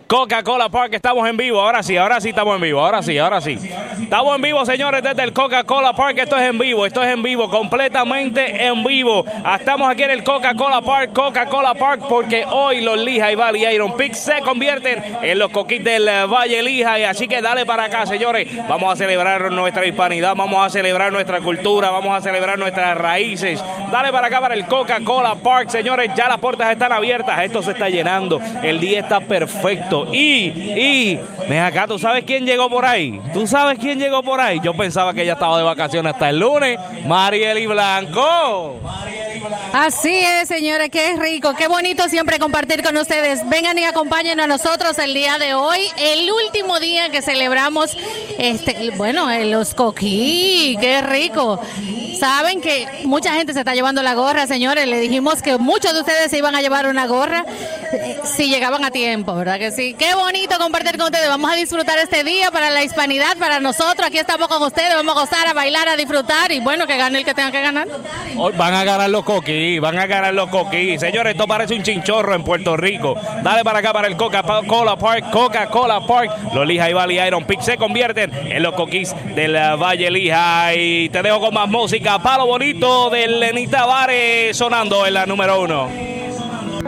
Coca-Cola Park, estamos en vivo. Ahora sí estamos en vivo. Ahora sí. Estamos en vivo, señores, desde el Coca-Cola Park. Esto es en vivo, completamente en vivo. Estamos aquí en el Coca-Cola Park, porque hoy los Lehigh Valley Iron Pigs se convierten en los Coquis del Valle Lehigh. Así que dale para acá, señores. Vamos a celebrar nuestra hispanidad, vamos a celebrar nuestra cultura, vamos a celebrar nuestras raíces. Dale para acá, para el Coca-Cola Park, señores. Ya las puertas están abiertas, esto se está llenando. El día está perfecto. Y ven acá, ¿tú sabes quién llegó por ahí? Yo pensaba que ella estaba de vacaciones hasta el lunes. Marieli Blanco. Así es, señores, qué rico, qué bonito siempre compartir con ustedes. Vengan y acompáñenos a nosotros el día de hoy, el último día que celebramos, los Coquí, qué rico. Saben que mucha gente se está llevando la gorra, señores. Le dijimos que muchos de ustedes se iban a llevar una gorra si llegaban a tiempo, ¿verdad que sí? Qué bonito compartir con ustedes. Vamos a disfrutar este día para la hispanidad, para nosotros. Aquí estamos con ustedes, vamos a gozar, a bailar, a disfrutar y bueno, que gane el que tenga que ganar. Hoy van a ganar los Coquí. Señores, esto parece un chinchorro en Puerto Rico. Dale para acá, para el Coca-Cola Park. Los Lehigh Valley Iron Pigs se convierten en los Coquis del Valle Lehigh. Te dejo con más música. Palo bonito de Lenny Tavares sonando en la número 1.